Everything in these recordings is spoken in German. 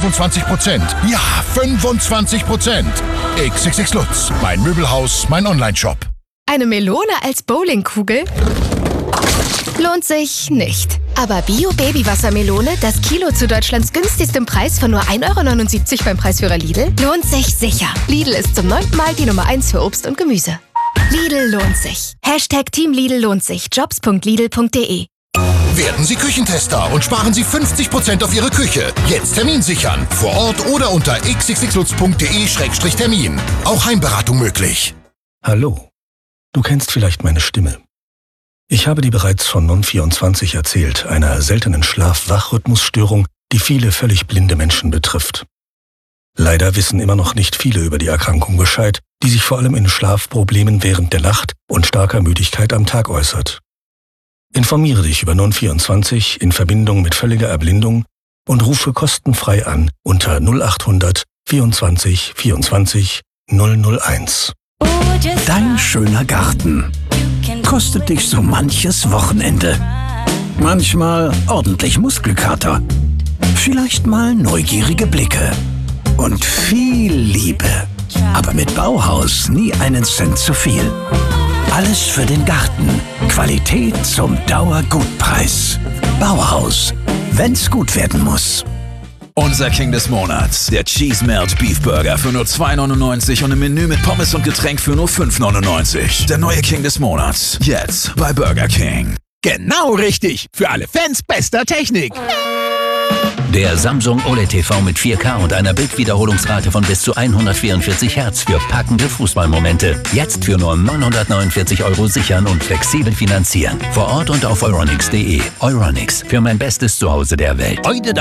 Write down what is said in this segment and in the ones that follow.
25%. Ja, 25%. XXX Lutz, mein Möbelhaus, mein Onlineshop. Eine Melone als Bowlingkugel? Lohnt sich nicht. Aber Bio-Babywassermelone, das Kilo zu Deutschlands günstigstem Preis von nur 1,79 € beim Preisführer Lidl, lohnt sich sicher. Lidl ist zum 9. Mal die Nummer 1 für Obst und Gemüse. Lidl lohnt sich. #Team Lidl lohnt sich. Jobs.lidl.de. Werden Sie Küchentester und sparen Sie 50% auf Ihre Küche. Jetzt Termin sichern. Vor Ort oder unter xxlutz.de/termin. Auch Heimberatung möglich. Hallo. Du kennst vielleicht meine Stimme. Ich habe dir bereits von Non24 erzählt, einer seltenen Schlaf-Wach-Rhythmusstörung, die viele völlig blinde Menschen betrifft. Leider wissen immer noch nicht viele über die Erkrankung Bescheid, die sich vor allem in Schlafproblemen während der Nacht und starker Müdigkeit am Tag äußert. Informiere dich über Non24 in Verbindung mit völliger Erblindung und rufe kostenfrei an unter 0800 24 24 001. Dein schöner Garten kostet dich so manches Wochenende. Manchmal ordentlich Muskelkater. Vielleicht mal neugierige Blicke. Und viel Liebe. Aber mit Bauhaus nie einen Cent zu viel. Alles für den Garten. Qualität zum Dauergutpreis. Bauhaus. Wenn's gut werden muss. Unser King des Monats, der Cheese Melt Beef Burger für nur 2,99 € und im Menü mit Pommes und Getränk für nur 5,99 €. Der neue King des Monats, jetzt bei Burger King. Genau richtig, für alle Fans bester Technik. Der Samsung OLED TV mit 4K und einer Bildwiederholungsrate von bis zu 144 Hertz für packende Fußballmomente. Jetzt für nur 949 € sichern und flexibel finanzieren. Vor Ort und auf Euronics.de. Euronics, für mein bestes Zuhause der Welt.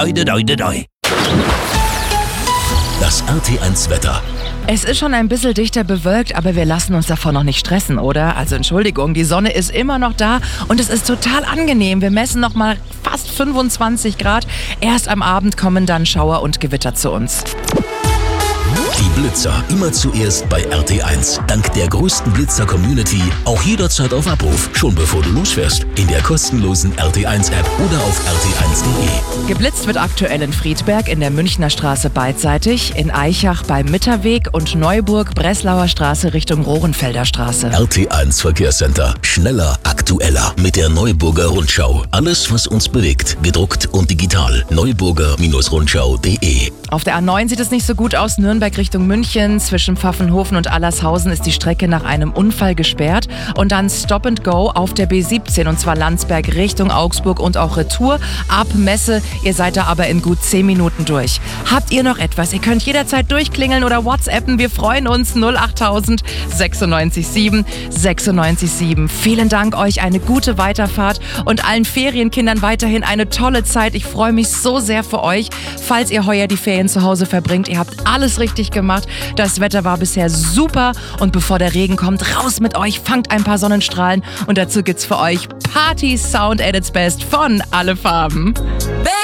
Das RT1 Wetter. Es ist schon ein bisschen dichter bewölkt, aber wir lassen uns davon noch nicht stressen, oder? Also Entschuldigung, die Sonne ist immer noch da und es ist total angenehm. Wir messen noch mal fast 25 Grad. Erst am Abend kommen dann Schauer und Gewitter zu uns. Die Blitzer immer zuerst bei RT1. Dank der größten Blitzer-Community auch jederzeit auf Abruf. Schon bevor du losfährst. In der kostenlosen RT1-App oder auf rt1.de. Geblitzt wird aktuell in Friedberg in der Münchner Straße beidseitig, in Aichach beim Mitterweg und Neuburg, Breslauer Straße Richtung Rohrenfelder Straße. RT1 Verkehrscenter. Schneller, aktueller. Mit der Neuburger Rundschau. Alles, was uns bewegt. Gedruckt und digital. Neuburger-Rundschau.de. Auf der A9 sieht es nicht so gut aus. Nürnberg Richtung München. Zwischen Pfaffenhofen und Allershausen ist die Strecke nach einem Unfall gesperrt. Und dann Stop and Go auf der B17 und zwar Landsberg Richtung Augsburg und auch Retour ab Messe. Ihr seid da aber in gut 10 Minuten durch. Habt ihr noch etwas? Ihr könnt jederzeit durchklingeln oder WhatsAppen. Wir freuen uns. 08000 96 7 96 7. Vielen Dank euch. Eine gute Weiterfahrt und allen Ferienkindern weiterhin eine tolle Zeit. Ich freue mich so sehr für euch. Falls ihr heuer die Ferien zu Hause verbringt, ihr habt alles richtig gemacht. Das Wetter war bisher super und bevor der Regen kommt, raus mit euch, fangt ein paar Sonnenstrahlen und dazu gibt's für euch Party Sound at its best von Alle Farben.